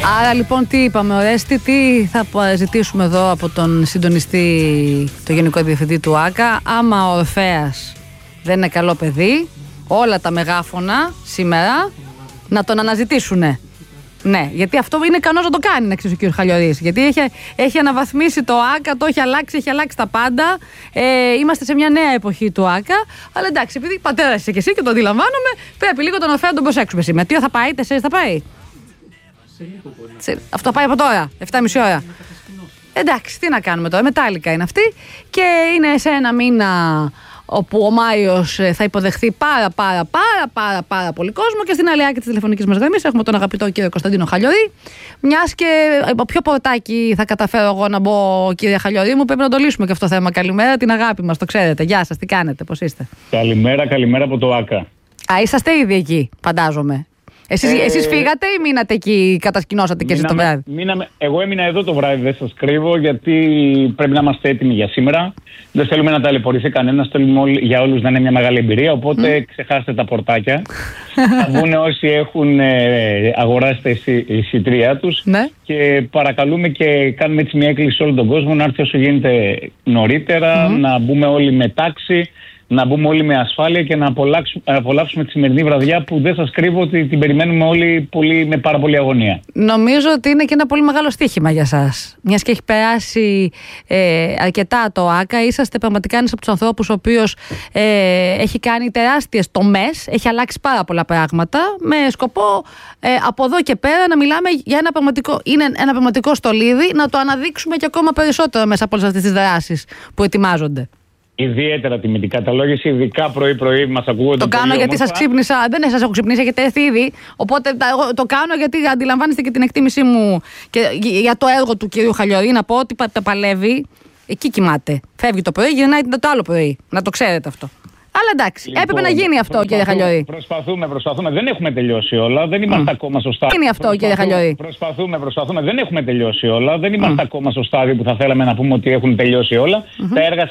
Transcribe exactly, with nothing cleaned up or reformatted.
Άρα λοιπόν τι είπαμε, Ορέστη, τι θα ζητήσουμε εδώ από τον συντονιστή, το Γενικό Διευθυντή του ΆΚΑ? Άμα ο Ορφέας δεν είναι καλό παιδί, όλα τα μεγάφωνα σήμερα να τον αναζητήσουνε. Ναι, γιατί αυτό είναι ικανός να το κάνει, να ξέρει ο κ. Χαλιορής. Γιατί έχει, έχει αναβαθμίσει το ΆΚΑ, το έχει αλλάξει, έχει αλλάξει τα πάντα. Ε, είμαστε σε μια νέα εποχή του ΆΚΑ. Αλλά εντάξει, επειδή πατέρα είσαι και εσύ και το αντιλαμβάνομαι, πρέπει λίγο τον Ορφέα να τον προσέξουμε σήμερα. Τι θα πάει, τέσσερις θα πάει. Σε λίγο μπορεί. Σε, αυτό πάει από τώρα, εφτά και μισή ώρα. Εντάξει, τι να κάνουμε τώρα, μετάλλικα είναι αυτή. Και είναι σε ένα μήνα όπου ο Μάιος θα υποδεχθεί πάρα πάρα πάρα πάρα πάρα πολύ κόσμο, και στην άλλη άκρη της τηλεφωνικής μας γραμμής έχουμε τον αγαπητό κύριο Κωνσταντίνο Χαλιορή. Μιας και από ποιο πορτάκι θα καταφέρω εγώ να μπω, κύριε Χαλιορή μου, πρέπει να το λύσουμε και αυτό το θέμα. Καλημέρα, την αγάπη μας, το ξέρετε. Γεια σας, τι κάνετε, πώς είστε? Καλημέρα, καλημέρα από το ΆΚΑ. Α, είσαστε ήδη εκεί, φαντάζομαι. Εσείς, ε, εσείς φύγατε ή μείνατε εκεί, κατασκηνώσατε και εσείς το βράδυ? Μείναμε, εγώ έμεινα εδώ το βράδυ, δεν σας κρύβω, γιατί πρέπει να είμαστε έτοιμοι για σήμερα. Δεν θέλουμε να ταλαιπωρηθεί κανένας, θέλουμε όλοι, για όλους να είναι μια μεγάλη εμπειρία, οπότε mm. ξεχάστε τα πορτάκια. Θα βγουν όσοι έχουν ε, αγοράσει τα εισιτήριά τους ναι. Και παρακαλούμε και κάνουμε έτσι μια έκκληση σε όλο τον κόσμο να έρθει όσο γίνεται νωρίτερα, mm. να μπούμε όλοι με τάξη, να μπούμε όλοι με ασφάλεια και να απολαύσουμε, απολαύσουμε τη σημερινή βραδιά που δεν σας κρύβω ότι την περιμένουμε όλοι πολύ, με πάρα πολύ αγωνία. Νομίζω ότι είναι και ένα πολύ μεγάλο στοίχημα για σας. Μιας και έχει περάσει ε, αρκετά το ΆΚΑ, είσαστε πραγματικά ένας από τους ανθρώπους ο οποίος ε, έχει κάνει τεράστιες τομές, έχει αλλάξει πάρα πολλά πράγματα με σκοπό ε, από εδώ και πέρα να μιλάμε για ένα πραγματικό, είναι ένα πραγματικό στολίδι, να το αναδείξουμε και ακόμα περισσότερο μέσα από όλες αυτές τις δράσεις που ετοιμάζονται. Ιδιαίτερα τιμητική καταλόγηση, ειδικά πρωί-πρωί μας ακούγονται. Το κάνω γιατί σας ξύπνησα. Δεν σας έχω ξυπνήσει, έχετε έρθει ήδη. Οπότε το κάνω γιατί αντιλαμβάνεστε και την εκτίμησή μου και για το έργο του κυρίου Χαλιορή. Να πω ότι παλεύει, εκεί κοιμάται. Φεύγει το πρωί, γυρνάει το άλλο πρωί. Να το ξέρετε αυτό. Αλλά εντάξει, λοιπόν, έπρεπε να γίνει αυτό, κύριε Χαλιορή. Προσπαθούμε, προσπαθούμε. Δεν έχουμε τελειώσει όλα. Δεν είμαστε mm. ακόμα στο στάδιο. Είναι αυτό, κύριε Χαλιορή. Προσπαθούμε, προσπαθούμε. Δεν έχουμε τελειώσει όλα. Δεν είμαστε mm. ακόμα στο στάδιο που θα θέλαμε να πούμε ότι έχουν τελειώσει όλα. Mm-hmm. Τα έργα